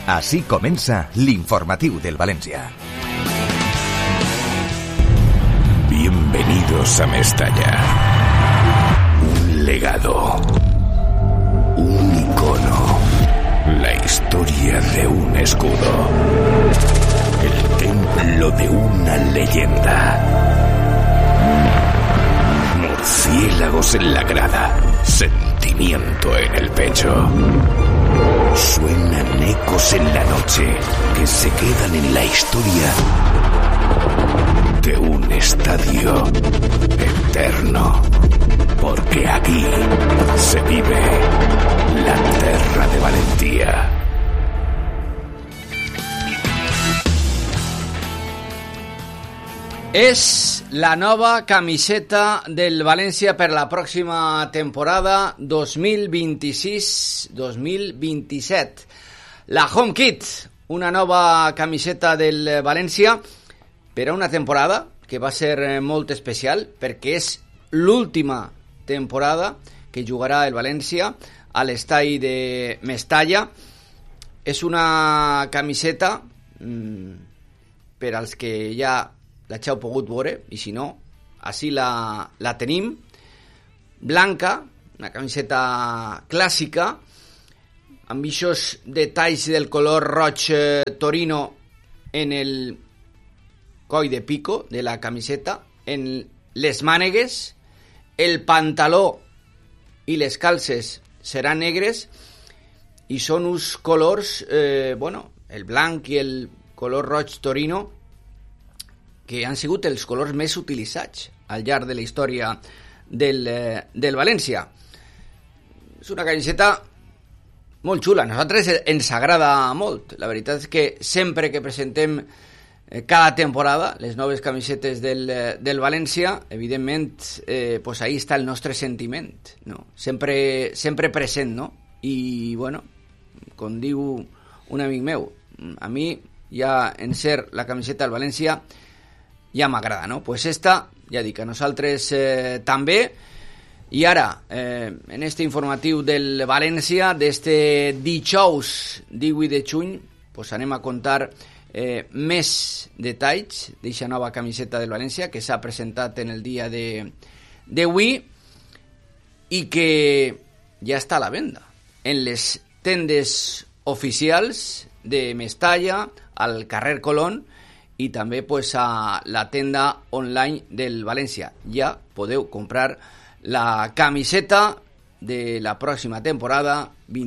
Així comença l'informatiu del València. Bienvenidos a Mestalla. Un legado. Un icono. La historia de un escudo. El templo de una leyenda. Murciélagos en la grada. Sentimiento en el pecho. Suenan ecos en la noche que se quedan en la historia de un estadio eterno. Porque aquí se vive la terra de valentía. És la nova camiseta del València per la pròxima temporada 2026-2027. La Home Kit, una nova camiseta del València per a una temporada que va ser molt especial perquè és l'última temporada que jugarà el València a l'estadi de Mestalla. És una camiseta per als que ja l'heu pogut veure, i si no, així la tenim, blanca, una camiseta clàssica, amb aquests detalls del color roig torino en el coll de pico de la camiseta, en les mànegues, el pantaló i les calces seran negres, i són uns colors, el blanc i el color roig torino, que han sigut els colors més utilitzats al llarg de la història del València. És una camiseta molt xula, a nosaltres ens agrada molt. La veritat és que sempre que presentem cada temporada les noves camisetes del València, evidentment, pues ahí està el nostre sentiment, no? Sempre present, no? I, bueno, com diu un amic meu, a mi ja en ser la camiseta del València ja m'agrada, no? Pues esta, ja dic, a nosaltres també. I ara, en este informatiu del València, d'este dijous 18 de juny, pues anem a contar més detalls d'eixa nova camiseta del València que s'ha presentat en el dia d'avui i que ja està a la venda en les tendes oficials de Mestalla, al carrer Colón, i també pues, a la tenda online del València. Ja podeu comprar la camiseta de la pròxima temporada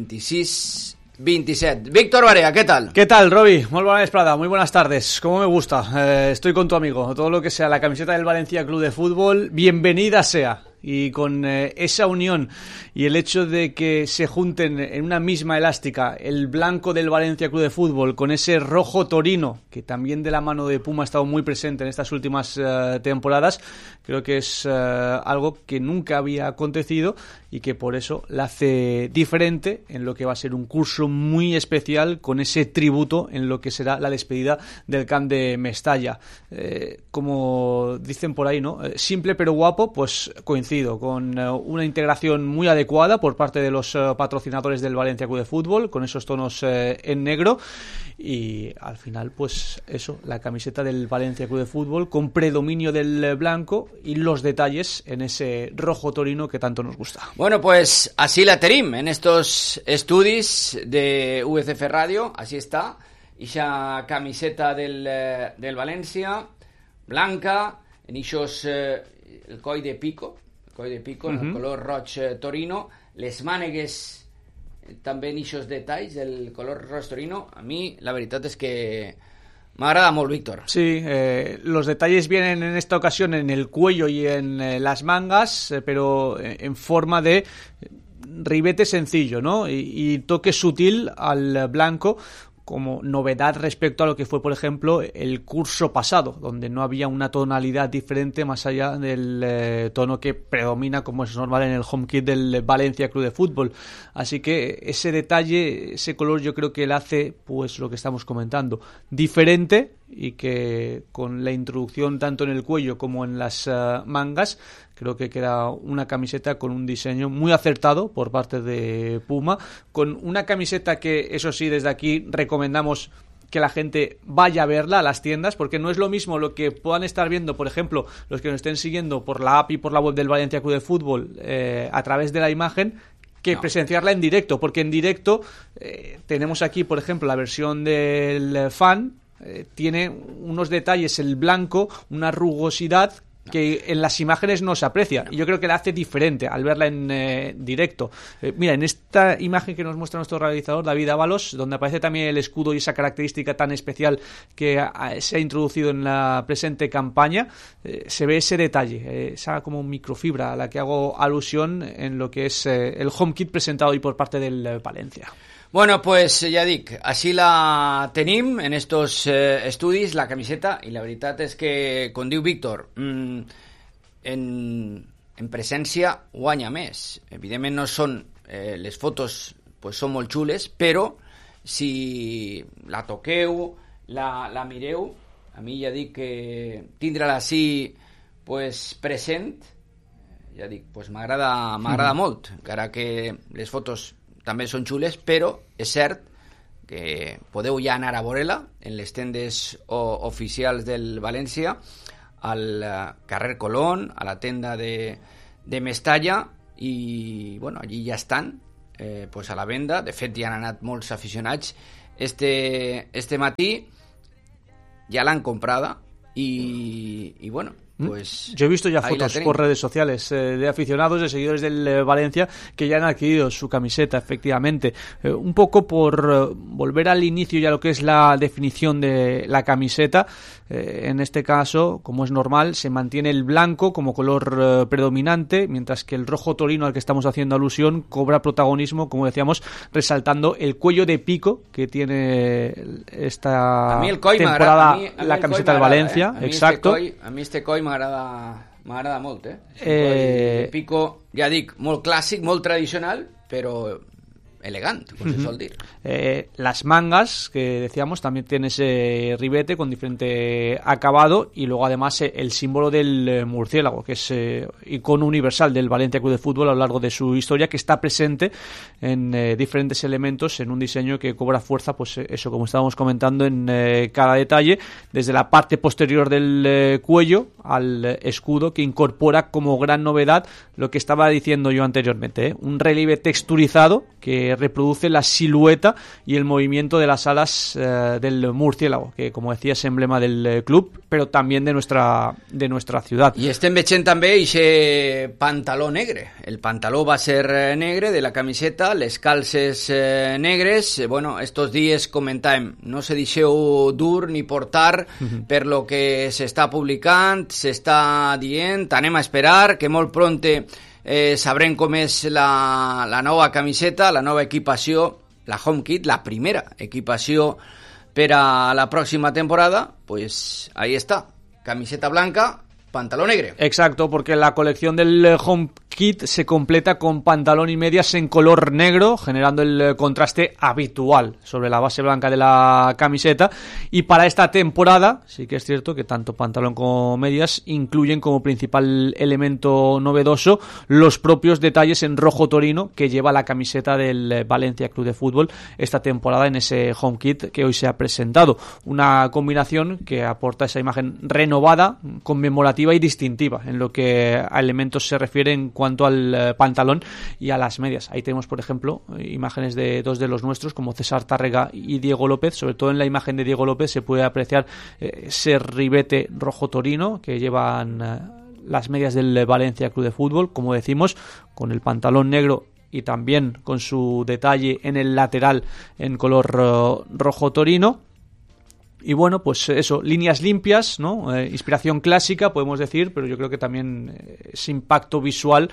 26-27. Víctor Barea, ¿qué tal? ¿Qué tal, Roby? Muy buena vesprada, muy buenas tardes. ¿Cómo me gusta? Estoy con tu amigo. Todo lo que sea la camiseta del Valencia Club de Fútbol, bienvenida sea. Y con esa unión y el hecho de que se junten en una misma elástica el blanco del Valencia Club de Fútbol con ese rojo torino, que también de la mano de Puma ha estado muy presente en estas últimas temporadas, creo que es algo que nunca había acontecido y que por eso la hace diferente en lo que va a ser un curso muy especial con ese tributo en lo que será la despedida del Camp de Mestalla. Como dicen por ahí, ¿no? Simple pero guapo, pues coincide con una integración muy adecuada por parte de los patrocinadores del Valencia Club de Fútbol, con esos tonos en negro, y al final pues eso, la camiseta del Valencia Club de Fútbol con predominio del blanco y los detalles en ese rojo torino que tanto nos gusta. Bueno, pues así la tenim en estos estudis de VCF Radio, así está, esa camiseta del Valencia, blanca, en esos el coll de pico, en el color roig torino, les mànegues també en aquests detalls del color roig torino. A mi la veritat és que m'agrada molt, Víctor. Sí, los detalles vienen en esta ocasión en el cuello y en las mangas, pero en forma de ribete sencillo, ¿no? Y toque sutil al blanco, como novedad respecto a lo que fue, por ejemplo, el curso pasado, donde no había una tonalidad diferente más allá del tono que predomina, como es normal, en el home kit del Valencia Club de Fútbol. Así que ese detalle, ese color, yo creo que le hace, pues lo que estamos comentando, diferente y que con la introducción tanto en el cuello como en las mangas, creo que queda una camiseta con un diseño muy acertado por parte de Puma, con una camiseta que, eso sí, desde aquí recomendamos que la gente vaya a verla a las tiendas, porque no es lo mismo lo que puedan estar viendo, por ejemplo, los que nos estén siguiendo por la app y por la web del Valencia Club de Fútbol a través de la imagen, que presenciarla en directo, porque en directo tenemos aquí, por ejemplo, la versión del fan, tiene unos detalles, el blanco, una rugosidad que en las imágenes no se aprecia, y yo creo que la hace diferente al verla en directo. Mira, en esta imagen que nos muestra nuestro realizador David Ábalos, donde aparece también el escudo y esa característica tan especial que se ha introducido en la presente campaña, se ve ese detalle, esa como microfibra a la que hago alusión en lo que es el home kit presentado hoy por parte del Valencia. Bueno, pues ja dic, així la tenim en estos estudis, la camiseta, i la veritat és que, com diu Víctor, en presència guanya més. Evidentment no són, les fotos pues, són molt xules, però si la toqueu, la mireu, a mi ja dic que tindre-la així pues, present, ja dic, pues, m'agrada molt, encara que les fotos també són xules, però és cert que podeu ja anar a veure-la en les tendes oficials del València, al carrer Colón, a la tenda de Mestalla, i bueno, allí ja estan pues a la venda. De fet, ja han anat molts aficionats este matí, ja l'han comprada, i bueno, pues yo he visto ya fotos por redes sociales de aficionados, de seguidores del Valencia, que ya han adquirido su camiseta, efectivamente. Un poco por volver al inicio y a lo que es la definición de la camiseta. En este caso, como es normal, se mantiene el blanco como color predominante, mientras que el rojo torino al que estamos haciendo alusión cobra protagonismo, como decíamos, resaltando el cuello de pico que tiene esta temporada la camiseta del Valencia. Exacto. A mi este coll m'agrada molt, de pico, ja dic, molt clàssic, molt tradicional, però elegant, como se suele decir. Las mangas, que decíamos, también tiene ese ribete con diferente acabado, y luego además el símbolo del murciélago, que es icono universal del Valencia Club de Fútbol a lo largo de su historia, que está presente en diferentes elementos en un diseño que cobra fuerza, pues eso, como estábamos comentando, en cada detalle, desde la parte posterior del cuello al escudo, que incorpora como gran novedad lo que estaba diciendo yo anteriormente, un relieve texturizado que reproduce la silueta y el movimiento de las alas del murciélago, que como decía es emblema del club, pero también de nuestra ciudad. I estem veient també aquest pantaló negre. El pantaló va ser negre de la camiseta, les calces negres. Bueno, estos días comentàvem, no se deixeu dur ni portar per lo que s'està publicant, s'està dient, anem a esperar, que molt pronte sabrem com és la nova camiseta, la nova equipació, la home kit, la primera equipació per a la pròxima temporada. Pues ahí está, camiseta blanca, pantalón negro. Exacto, porque la colección del home kit se completa con pantalón y medias en color negro, generando el contraste habitual sobre la base blanca de la camiseta. Y para esta temporada sí que es cierto que tanto pantalón como medias incluyen como principal elemento novedoso los propios detalles en rojo torino que lleva la camiseta del Valencia Club de Fútbol esta temporada en ese home kit que hoy se ha presentado. Una combinación que aporta esa imagen renovada, conmemorativa y distintiva en lo que a elementos se refiere en cuanto al pantalón y a las medias. Ahí tenemos, por ejemplo, imágenes de dos de los nuestros, como César Tárrega y Diego López. Sobre todo en la imagen de Diego López se puede apreciar ese ribete rojo torino que llevan las medias del Valencia Club de Fútbol, como decimos, con el pantalón negro y también con su detalle en el lateral en color rojo torino. Y bueno, pues eso, líneas limpias, ¿no? Inspiración clásica, podemos decir, pero yo creo que también ese impacto visual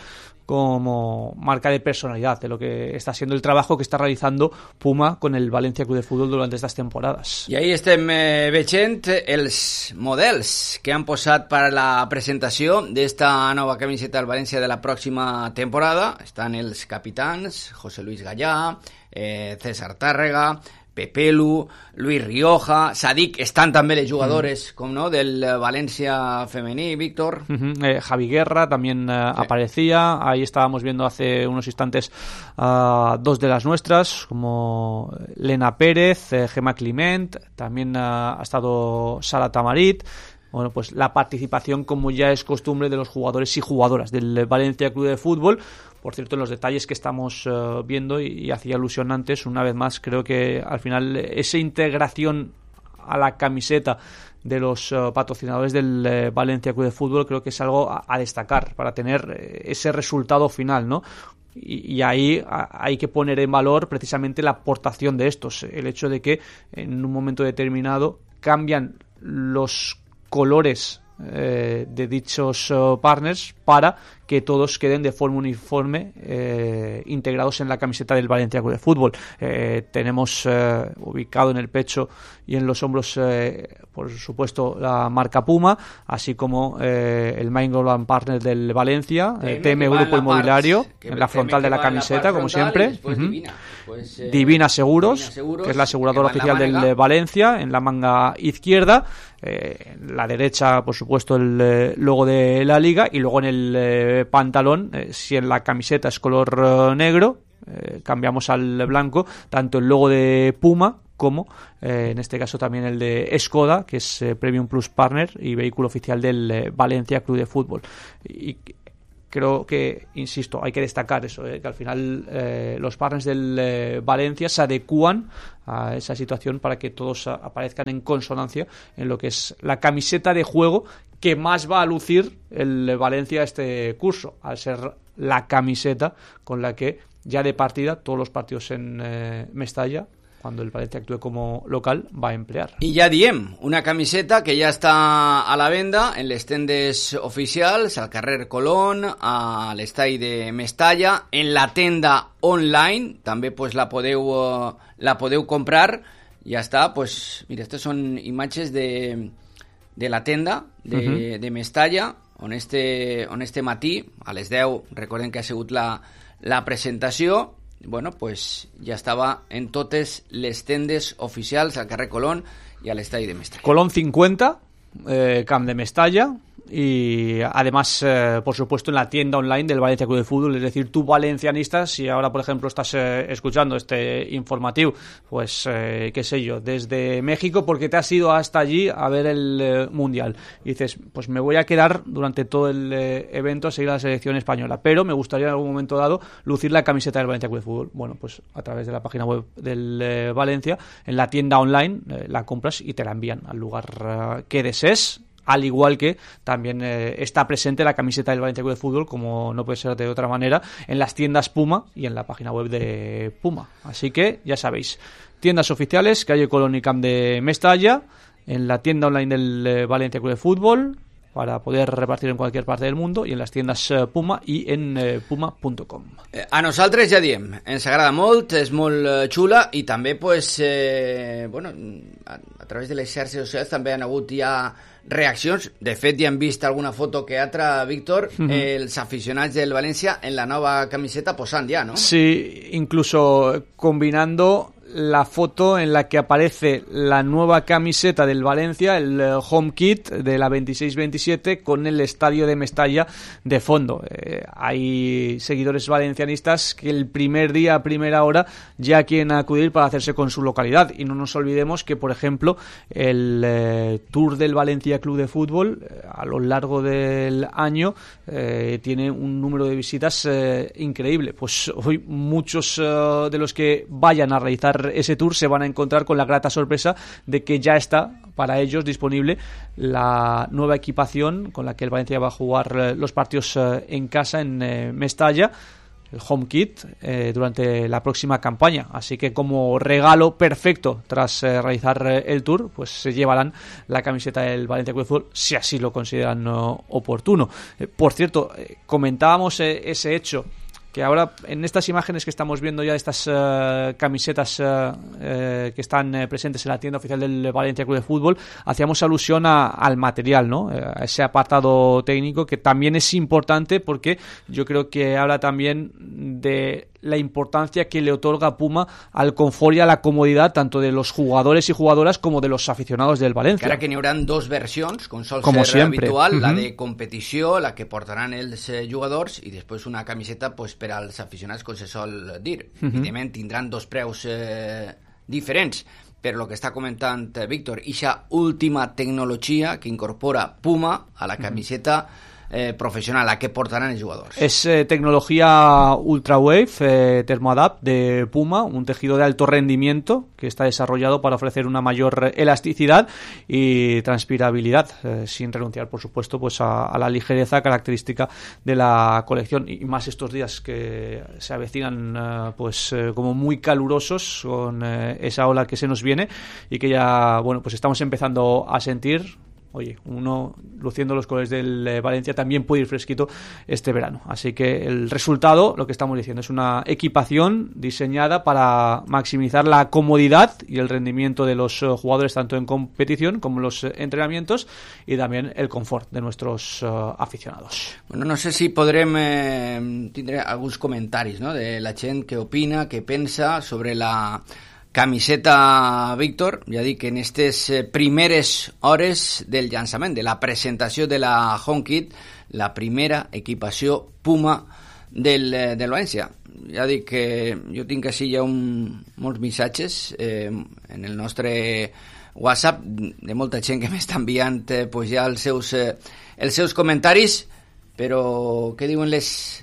como marca de personalidad de lo que está siendo el trabajo que está realizando Puma con el Valencia Club de Fútbol durante estas temporadas. I ahí estem veient els models que han posat per a la presentació d'esta nova camiseta del València de la pròxima temporada. Estan els capitans, José Luis Gallà, César Tárrega, Pepelu, Luis Rioja, Sadik, estan també les jugadores, com no, del Valencia femení, Víctor. Javi Guerra también aparecía. Ahí estábamos viendo hace unos instantes dos de las nuestras, como Lena Pérez, Gemma Climent, también ha estado Sara Tamarit. Bueno, pues la participación, como ya es costumbre, de los jugadores y jugadoras del Valencia Club de Fútbol. Por cierto, en los detalles que estamos viendo, y hacía alusión antes, una vez más, creo que al final esa integración a la camiseta de los patrocinadores del Valencia Club de Fútbol creo que es algo a destacar para tener ese resultado final, ¿no? Y ahí hay que poner en valor precisamente la aportación de estos, el hecho de que en un momento determinado cambian los colores de dichos partners para que todos queden de forma uniforme integrados en la camiseta del Valencia Club de Fútbol. Tenemos ubicado en el pecho y en los hombros, por supuesto, la marca Puma, así como el Main Global Partner del Valencia, TM Grupo Inmobiliario, en la frontal de la camiseta, como siempre. Divina Seguros, que es la aseguradora oficial del Valencia, en la manga izquierda. En la derecha, por supuesto, el logo de la liga, y luego en el pantalón, si en la camiseta es color negro, cambiamos al blanco, tanto el logo de Puma como en este caso también el de Skoda, que es Premium Plus Partner y vehículo oficial del Valencia Club de Fútbol. Y creo que, insisto, hay que destacar eso, que al final los partners del Valencia se adecúan a esa situación para que todos aparezcan en consonancia en lo que es la camiseta de juego que más va a lucir el Valencia este curso, al ser la camiseta con la que ya de partida todos los partidos en Mestalla, cuando el Valencia actúe como local, va a emplear. I ja diem, una camiseta que ja està a la venda en les tendes oficials, al carrer Colón, a l'estadi de Mestalla, en la tenda online, també pues, la podeu comprar. Ja està, pues, mira, estas són imatges de la tenda de Mestalla, on este matí, a les 10, recordem que ha sigut la presentació. Bueno, pues ya estaba en totes les tendes oficials al carrer Colón y al estadi de Mestalla. Colón 50, Camp de Mestalla, y además, por supuesto, en la tienda online del Valencia Club de Fútbol. Es decir, tú valencianista, si ahora, por ejemplo, estás escuchando este informativo, pues, qué sé yo, desde México, porque te has ido hasta allí a ver el Mundial, y dices, pues me voy a quedar durante todo el evento a seguir a la selección española, pero me gustaría en algún momento dado lucir la camiseta del Valencia Club de Fútbol. Bueno, pues a través de la página web del Valencia, en la tienda online, la compras y te la envían al lugar que desees. Al igual que también está presente la camiseta del Valencia Club de Fútbol, como no puede ser de otra manera, en las tiendas Puma y en la página web de Puma. Así que ya sabéis, tiendas oficiales, calle Colón y Camp de Mestalla, en la tienda online del Valencia Club de Fútbol, para poder repartir en cualquier parte del mundo, y en las tiendas Puma i en puma.com. A nosaltres ja diem, ens agrada molt, és molt xula, i també pues, bueno, a través de les xarxes socials també han hagut ja reaccions. De fet, ja hem vist alguna foto que altra, Víctor, els aficionats del València en la nova camiseta posant ja, ¿no? Sí, incluso combinando la foto en la que aparece la nueva camiseta del Valencia, el home kit de la 26-27, con el estadio de Mestalla de fondo. Hay seguidores valencianistas que el primer día, a primera hora, ya quieren acudir para hacerse con su localidad. Y no nos olvidemos que, por ejemplo, el Tour del Valencia Club de Fútbol, a lo largo del año, tiene un número de visitas increíble. Pues hoy muchos de los que vayan a realizar ese tour se van a encontrar con la grata sorpresa de que ya está para ellos disponible la nueva equipación con la que el Valencia va a jugar los partidos en casa en Mestalla, el home kit, durante la próxima campaña. Así que como regalo perfecto tras realizar el tour, pues se llevarán la camiseta del Valencia Club de Fútbol, si así lo consideran oportuno. Por cierto, comentábamos ese hecho, que ahora en estas imágenes que estamos viendo ya de estas camisetas que están presentes en la tienda oficial del Valencia Club de Fútbol, hacíamos alusión al material, ¿no? A ese apartado técnico, que también es importante, porque yo creo que habla también de la importancia que le otorga Puma al confort y a la comodidad tanto de los jugadores y jugadoras como de los aficionados del Valencia. Encara que n'hi haurà dos versions, com sol como ser siempre. habitual, la de competició, la que portaran els jugadors, i després una camiseta pues, per als aficionats, com se sol dir. Evidentment tindran dos preus diferents, però el que està comentant Víctor, ixa última tecnologia que incorpora Puma a la camiseta profesional, la que portarán los jugadores. Es tecnología Ultrawave Thermoadapt de Puma, un tejido de alto rendimiento que está desarrollado para ofrecer una mayor elasticidad y transpirabilidad, sin renunciar, por supuesto, pues a la ligereza característica de la colección, y más estos días que se avecinan como muy calurosos con esa ola que se nos viene y que ya, bueno, pues estamos empezando a sentir. Oye, uno luciendo los colores del Valencia también puede ir fresquito este verano. Así que el resultado, lo que estamos diciendo, es una equipación diseñada para maximizar la comodidad y el rendimiento de los jugadores tanto en competición como en los entrenamientos, y también el confort de nuestros aficionados. Bueno, no sé si podrem tindre alguns comentaris, no?, de la gent que opina, que pensa sobre la camiseta Víctor. Ja dic que en aquestes primeres hores del llançament, de la presentació de la Home Kit, la primera equipació Puma del València. Ja dic que jo tinc així ja molts missatges en el nostre WhatsApp de molta gent que m'està enviant pues ja els seus comentaris, però què diuen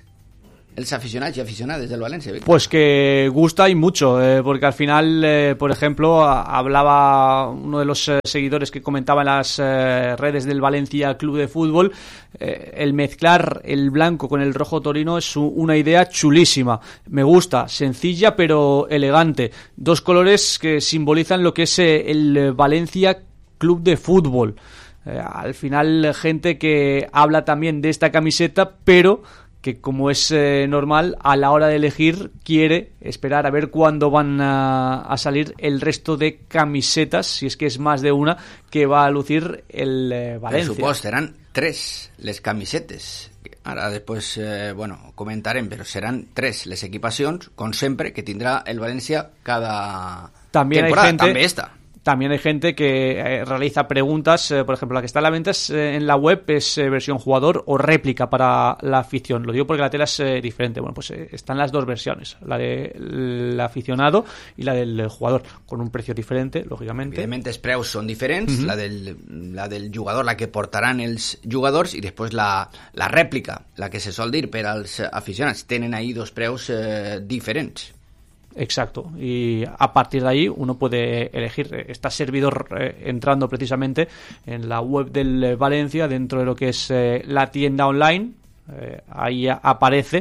els aficionados y aficionadas del Valencia, Víctor? Pues que gusta y mucho, porque al final, por ejemplo, hablaba uno de los seguidores que comentaba en las redes del Valencia Club de Fútbol, el mezclar el blanco con el rojo torino es una idea chulísima. Me gusta, sencilla pero elegante. Dos colores que simbolizan lo que es el Valencia Club de Fútbol. Al final, gente que habla también de esta camiseta, pero que, como es normal, a la hora de elegir quiere esperar a ver cuándo van a salir el resto de camisetas, si es que es más de una, que va a lucir el Valencia. Per supost, seran 3 les camisetes. Ara després, comentarem, però seran 3 les equipacions, com sempre, que tindrà el València cada temporada. També esta. También hay gente que realiza preguntas, por ejemplo, la que está a la venta en la web es versión jugador o réplica para la afición. Lo digo porque la tela es diferente. Bueno, pues están las dos versiones, la del aficionado y la del jugador, con un precio diferente, lógicamente. Evidentment, els preus són diferents, la del jugador, la que portaran els jugadors, i després la rèplica, la que se sol dir per als aficionats. Tenen ahí dos preus diferents. Exacto, y a partir de ahí uno puede elegir. Está servidor entrando precisamente en la web del Valencia, dentro de lo que es la tienda online. Ahí aparece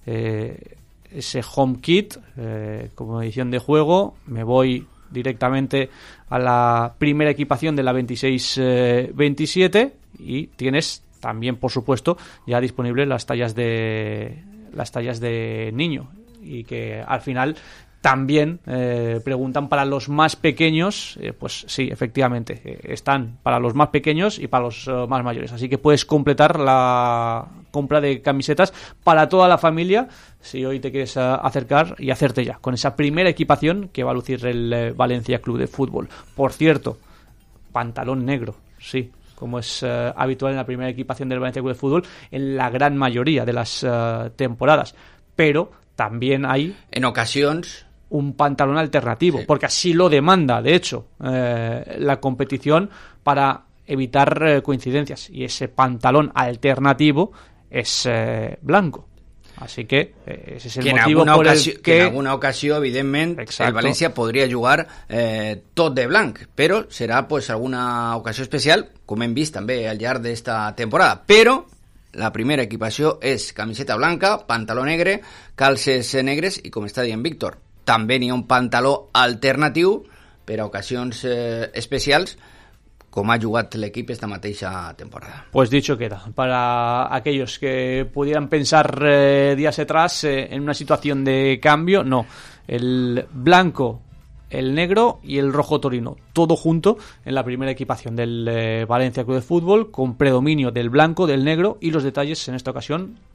ese Home Kit como edición de juego. Me voy directamente a la primera equipación de la 26-27 y tienes también, por supuesto, ya disponible las tallas de niño. Y que al final también preguntan para los más pequeños, pues sí, efectivamente, están para los más pequeños y para los más mayores, así que puedes completar la compra de camisetas para toda la familia si hoy te quieres acercar y hacerte ya con esa primera equipación que va a lucir el Valencia Club de Fútbol. Por cierto, pantalón negro, sí, como es habitual en la primera equipación del Valencia Club de Fútbol en la gran mayoría de las temporadas, pero también hay en ocasiones un pantalón alternativo, sí, porque así lo demanda, de hecho, la competición, para evitar coincidencias, y ese pantalón alternativo es blanco. Así que ese es el motivo por el que... en alguna ocasió, evidentment, exacto, el València podria jugar tot de blanc, però serà pues, alguna ocasió especial, com hem vist també al llarg d'esta temporada. Però la primera equipació és camiseta blanca, pantaló negre, calces negres, i com està dient Víctor, també n'hi ha un pantaló alternatiu per a ocasions especials, como ha jugado el equipo esta mateixa temporada. Pues dicho queda, para aquellos que pudieran pensar días atrás en una situación de cambio, no, el blanco, el negro y el rojo torino, todo junto en la primera equipación del Valencia Club de Fútbol, con predominio del blanco, del negro, y los detalles en esta ocasión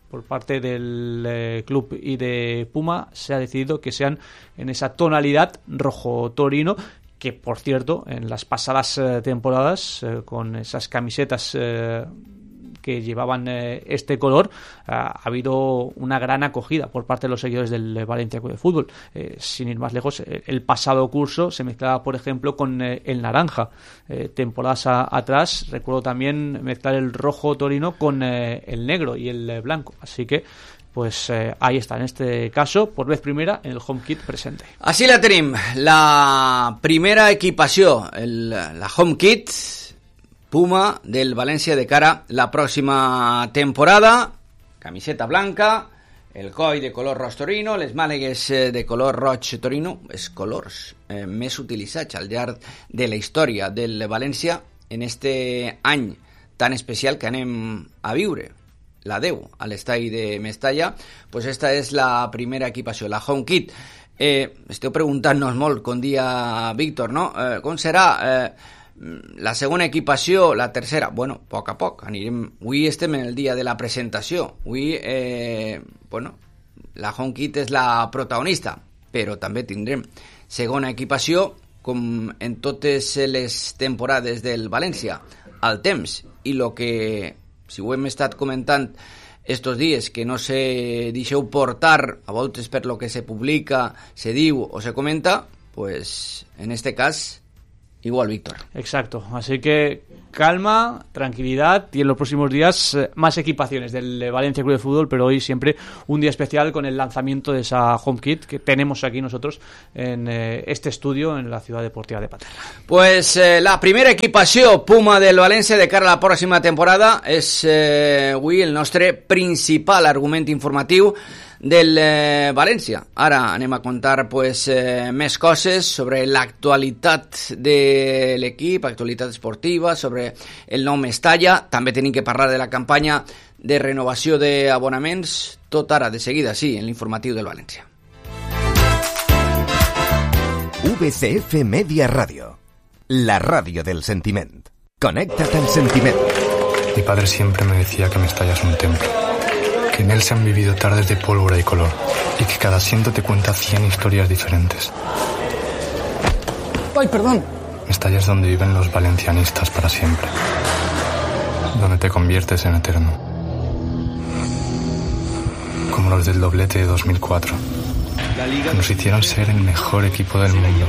por parte del club y de Puma se ha decidido que sean en esa tonalidad rojo torino, que por cierto en las pasadas temporadas con esas camisetas que llevaban este color ha habido una gran acogida por parte de los seguidores del Valencia Club de Fútbol. Sin ir más lejos, el pasado curso se mezclaba, por ejemplo, con el naranja. Temporadas atrás recuerdo también mezclar el rojo torino con el negro y el blanco. Así que pues ahí está, en este caso, por vez primera, en el home kit presente. Així la tenim, la primera equipació, la home kit Puma del València de cara a la pròxima temporada. Camiseta blanca, el coll de color roig torino, les mànegues de color roig torino, els colors més utilitzats al llarg de la història del València en este any tan especial que anem a viure, la 10 a l'estadi de Mestalla. Pues esta és la primera equipació, la home kit. Esteu preguntant-nos molt, com dia Víctor, no? Com serà la segona equipació, la tercera? Bueno, a poc anirem. Avui estem en el dia de la presentació. Avui, la home kit és la protagonista, però també tindrem segona equipació, com en totes les temporades del València, al temps. I lo que, si ho hem estat comentant estos dies, que no se deixeu portar a voltes per lo que se publica, se diu o se comenta, pues en este cas igual, Víctor. Exacto, así que calma, tranquilidad y en los próximos días más equipaciones del Valencia Club de Fútbol, pero hoy siempre un día especial con el lanzamiento de esa home kit que tenemos aquí nosotros en este estudio en la ciudad deportiva de Paterna. Pues la primera equipació Puma del València de cara a la pròxima temporada és avui el nostre principal argument informatiu del València. Ara anem a contar pues, més coses sobre l'actualitat de l'equip, actualitat esportiva, sobre el nou Mestalla. També tenim que parlar de la campanya de renovació d'abonaments. Tot ara, de seguida, sí, en l'informatiu del València. VCF Media Radio, la radio del sentiment. Conéctate al sentiment. Mi padre siempre me decía que Mestalla es un templo, que en él se han vivido tardes de pólvora y color, y que cada asiento te cuenta 100 historias diferentes. ¡Ay, perdón! Mestalla es donde viven los valencianistas para siempre, donde te conviertes en eterno, como los del doblete de 2004, que nos hicieron ser el mejor equipo del mundo.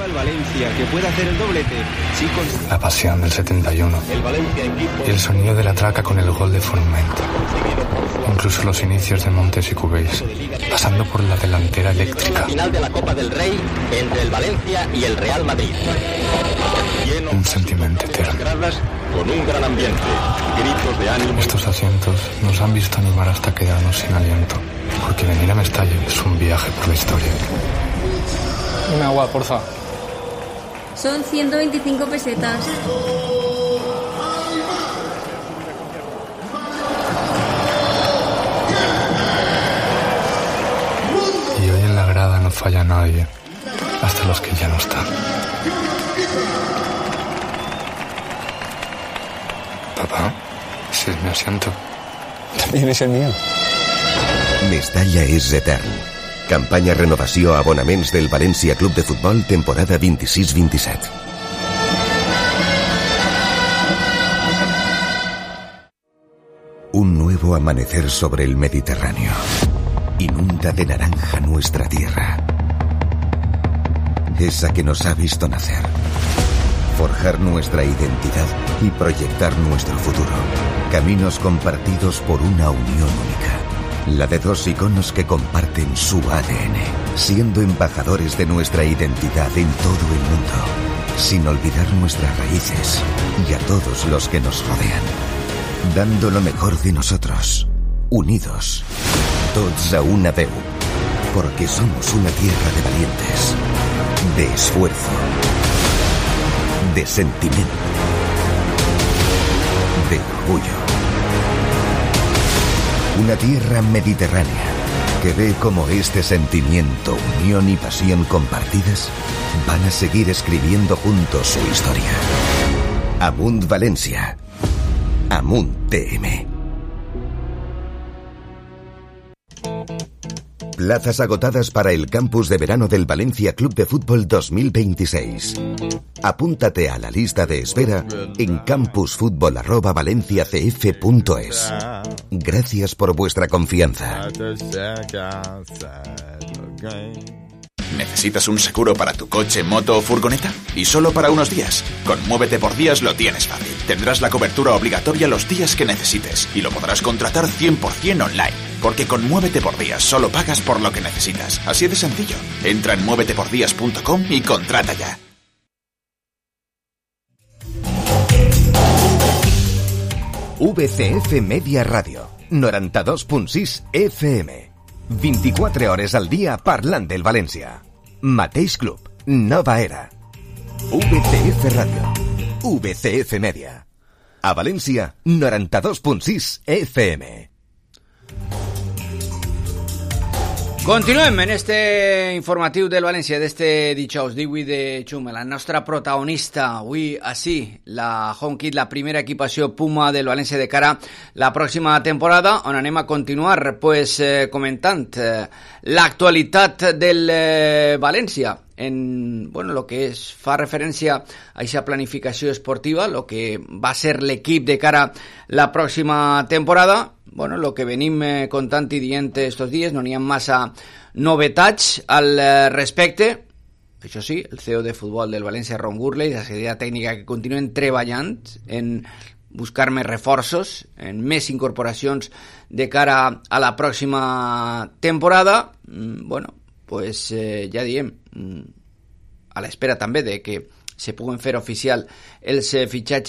La pasión del 71 y el sonido de la traca con el gol de Forment. Incluso los inicios de Montes y Cubells, pasando por la delantera eléctrica. Final de la Copa del Rey entre el Valencia y el Real Madrid. Un sentimiento eterno. Con un gran ambiente, gritos de ánimo. Estos asientos nos han visto animar hasta quedarnos sin aliento, porque venir a Mestalla es un viaje por la historia. Un agua, porfa. Son 125 pesetas. Y hoy en la grada no falla nadie, hasta los que ya no están. Papá, ese es mi asiento. También es el mío. Mestalla és etern. Campanya renovació a abonaments del València Club de Futbol temporada 26-27. Un nuevo amanecer sobre el Mediterráneo. Inunda de naranja nuestra tierra. Esa que nos ha visto nacer. Forjar nuestra identidad y proyectar nuestro futuro. Caminos compartidos por una unión única. La de dos iconos que comparten su ADN, siendo embajadores de nuestra identidad en todo el mundo, sin olvidar nuestras raíces y a todos los que nos rodean. Dando lo mejor de nosotros, unidos, tots a una veu, porque somos una tierra de valientes, de esfuerzo, de sentimiento, de orgullo. Una tierra mediterránea que ve cómo este sentimiento, unión y pasión compartidas van a seguir escribiendo juntos su historia. Amunt València. Amunt TM. Plazas agotadas para el campus de verano del Valencia Club de Fútbol 2026. Apúntate a la lista de espera en campusfutbol@valenciacf.es. Gracias por vuestra confianza. ¿Necesitas un seguro para tu coche, moto o furgoneta? Y solo para unos días. Con Muévete por Días lo tienes fácil. Tendrás la cobertura obligatoria los días que necesites y lo podrás contratar 100% online. Porque con Muévete por Días solo pagas por lo que necesitas. Así de sencillo. Entra en muévetepordías.com y contrata ya. VCF Media Radio, 92.6 FM. 24 hores al dia parlant del València. Mateix club, nova era. VCF Ràdio, VCF Media. A València, 92.6 FM. Continuem en este informatiu del València d'este dijous 18 de juny. La nostra protagonista avui així, la Home Kit, la primera equipació Puma del València de cara a la pròxima temporada, on anem a continuar comentant l'actualitat del València en lo que fa referència a aquesta planificació esportiva, lo que va ser l'equip de cara a la pròxima temporada. Lo que venim contant i dient estos dies, no n'hi ha massa novetats al respecte. Això sí, el CEO de futbol del València, Ron Gurley, la secretaria tècnica, que continuen treballant en buscar més reforços, en més incorporacions de cara a la pròxima temporada. Ja diem, a l'espera també de que se puguen fer oficial els fitxatges